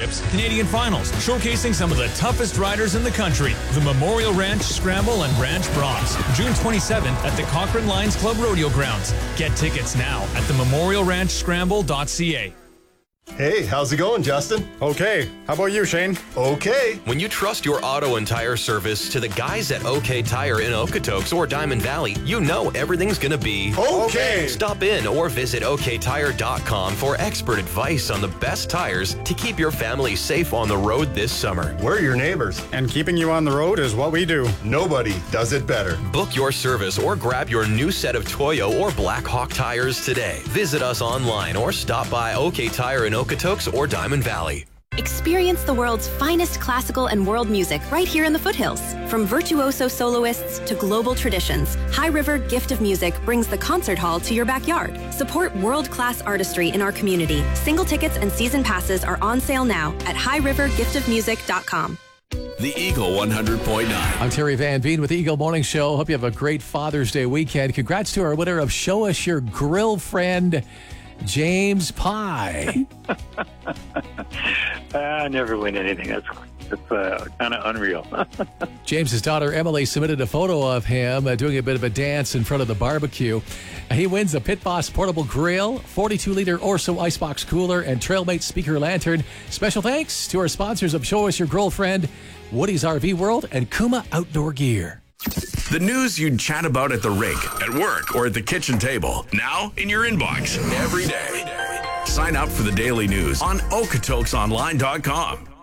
Championships, Canadian Finals, showcasing some of the toughest riders in the country. The Memorial Ranch Scramble and Ranch Bronze, June 27th at the Cochrane Lions Club Rodeo Grounds. Get tickets now at thememorialranchscramble.ca. Hey, how's it going, Justin? Okay. How about you, Shane? Okay. When you trust your auto and tire service to the guys at OK Tire in Okotoks or Diamond Valley, you know everything's going to be okay. Stop in or visit oktire.com for expert advice on the best tires to keep your family safe on the road this summer. We're your neighbors. And keeping you on the road is what we do. Nobody does it better. Book your service or grab your new set of Toyo or Blackhawk tires today. Visit us online or stop by OK Tire in Okotoks or Diamond Valley. Experience the world's finest classical and world music right here in the foothills. From virtuoso soloists to global traditions, High River Gift of Music brings the concert hall to your backyard. Support world-class artistry in our community. Single tickets and season passes are on sale now at highrivergiftofmusic.com. The Eagle 100.9. I'm Terry Van Veen with the Eagle Morning Show. Hope you have a great Father's Day weekend. Congrats to our winner of Show Us Your Grill Friend, James Pye. I never win anything. That's kind of unreal. James's daughter Emily submitted a photo of him doing a bit of a dance in front of the barbecue. He wins a Pit Boss portable grill, 42-liter Orso Icebox cooler, and Trailmate speaker lantern. Special thanks to our sponsors of Show Us Your Girlfriend, Woody's RV World, and Kuma Outdoor Gear. The news you'd chat about at the rink, at work, or at the kitchen table. Now in your inbox every day. Sign up for the daily news on okotokesonline.com.